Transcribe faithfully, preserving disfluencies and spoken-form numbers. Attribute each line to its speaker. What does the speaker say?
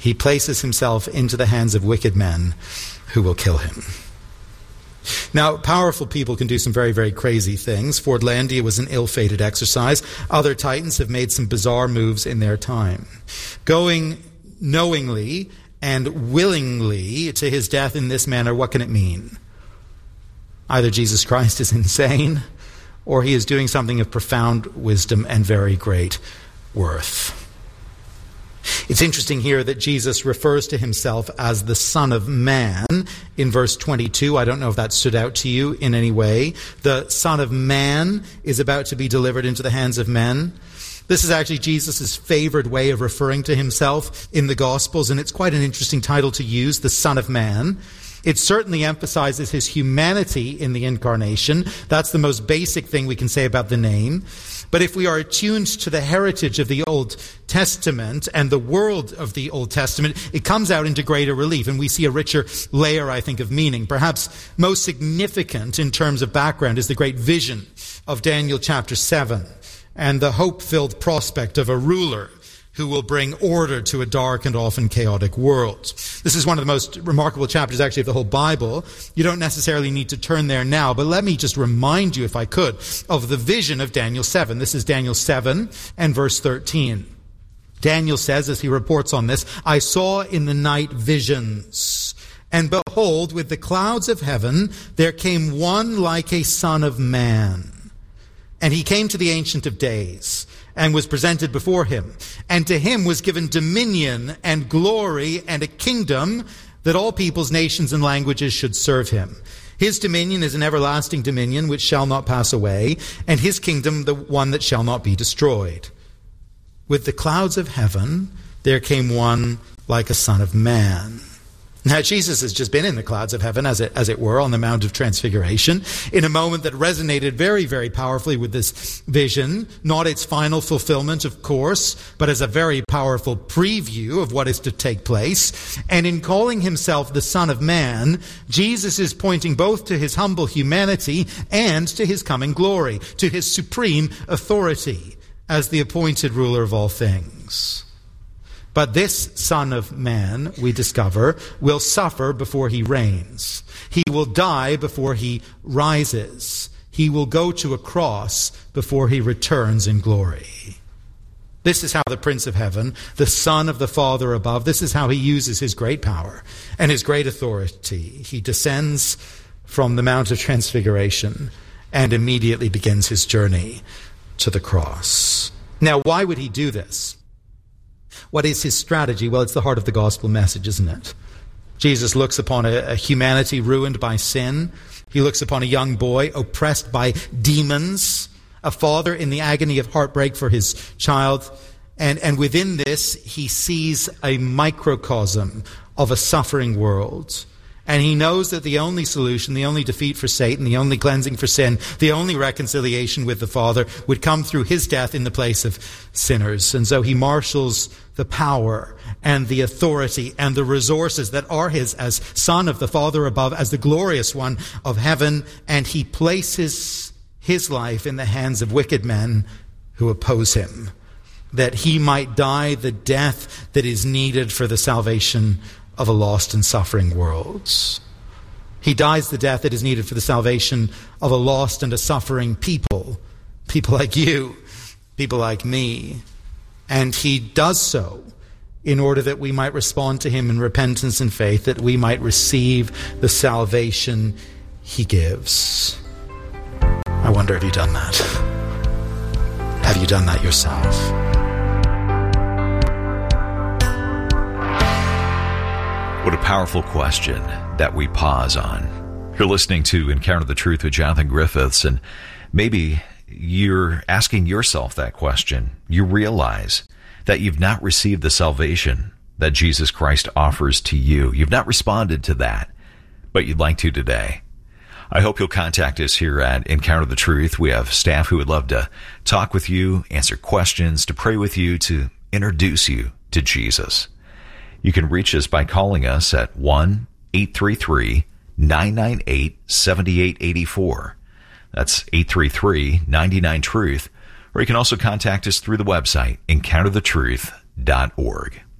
Speaker 1: he places himself into the hands of wicked men who will kill him. Now, powerful people can do some very, very crazy things. Fordlandia was an ill-fated exercise. Other titans have made some bizarre moves in their time. Going knowingly and willingly to his death in this manner, what can it mean? Either Jesus Christ is insane, or he is doing something of profound wisdom and very great worth. It's interesting here that Jesus refers to himself as the Son of Man in verse twenty-two. I don't know if that stood out to you in any way. The Son of Man is about to be delivered into the hands of men. This is actually Jesus' favored way of referring to himself in the Gospels, and it's quite an interesting title to use, the Son of Man. It certainly emphasizes his humanity in the incarnation. That's the most basic thing we can say about the name. But if we are attuned to the heritage of the Old Testament and the world of the Old Testament, it comes out into greater relief, and we see a richer layer, I think, of meaning. Perhaps most significant in terms of background is the great vision of Daniel chapter seven and the hope-filled prospect of a ruler who will bring order to a dark and often chaotic world. This is one of the most remarkable chapters, actually, of the whole Bible. You don't necessarily need to turn there now, but let me just remind you, if I could, of the vision of Daniel seven. This is Daniel seven and verse thirteen. Daniel says, as he reports on this, I saw in the night visions, and behold, with the clouds of heaven, there came one like a son of man. And he came to the Ancient of Days, and was presented before him. And to him was given dominion and glory and a kingdom that all peoples, nations, and languages should serve him. His dominion is an everlasting dominion which shall not pass away, and his kingdom the one that shall not be destroyed. With the clouds of heaven there came one like a son of man. Now, Jesus has just been in the clouds of heaven, as it, as it were, on the Mount of Transfiguration, in a moment that resonated very, very powerfully with this vision. Not its final fulfillment, of course, but as a very powerful preview of what is to take place. And in calling himself the Son of Man, Jesus is pointing both to his humble humanity and to his coming glory, to his supreme authority as the appointed ruler of all things. But this Son of Man, we discover, will suffer before he reigns. He will die before he rises. He will go to a cross before he returns in glory. This is how the Prince of Heaven, the Son of the Father above, this is how he uses his great power and his great authority. He descends from the Mount of Transfiguration and immediately begins his journey to the cross. Now, why would he do this? What is his strategy? Well, it's the heart of the gospel message, isn't it? Jesus looks upon a, a humanity ruined by sin. He looks upon a young boy oppressed by demons, a father in the agony of heartbreak for his child. And, and within this, he sees a microcosm of a suffering world. And he knows that the only solution, the only defeat for Satan, the only cleansing for sin, the only reconciliation with the Father would come through his death in the place of sinners. And so he marshals the power and the authority and the resources that are his as Son of the Father above, as the glorious one of heaven, and he places his life in the hands of wicked men who oppose him, that he might die the death that is needed for the salvation of a lost and suffering world. He dies the death that is needed for the salvation of a lost and a suffering people, people like you, people like me. And he does so in order that we might respond to him in repentance and faith, that we might receive the salvation he gives. I wonder, have you done that? Have you done that yourself?
Speaker 2: What a powerful question that we pause on. You're listening to Encounter the Truth with Jonathan Griffiths, and maybe you're asking yourself that question. You realize that you've not received the salvation that Jesus Christ offers to you. You've not responded to that, but you'd like to today. I hope you'll contact us here at Encounter the Truth. We have staff who would love to talk with you, answer questions, to pray with you, to introduce you to Jesus. You can reach us by calling us at one eight three three, nine nine eight, seven eight eight four. That's eight three three, nine nine, truth. Or you can also contact us through the website, encounter the truth dot org.